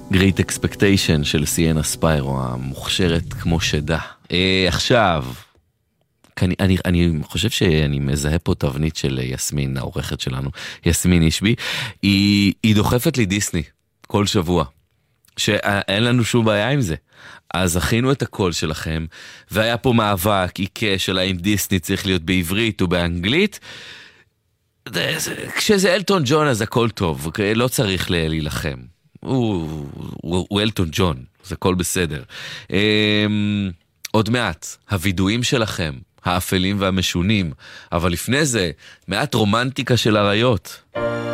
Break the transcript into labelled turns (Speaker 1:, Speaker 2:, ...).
Speaker 1: Great Expectation של סיאנה ספיירו, המוכשרת כמו שדה. עכשיו, אני חושב שאני מזהה פה תבנית של יסמין, העורכת שלנו, יסמין אישבי, היא דוחפת לי דיסני כל שבוע, שאין לנו שום בעיה עם זה. אז הכינו את הקול שלכם, והיה פה מאבק עיקש של האם דיסני צריך להיות בעברית או באנגלית. כשזה אלטון ג'ון אז הכל טוב, לא צריך להילחם. הוא אלטון ג'ון, זה הכל בסדר. עוד מעט, הוידועים שלכם, האפלים והמשונים, אבל לפני זה, מעט רומנטיקה של הריות.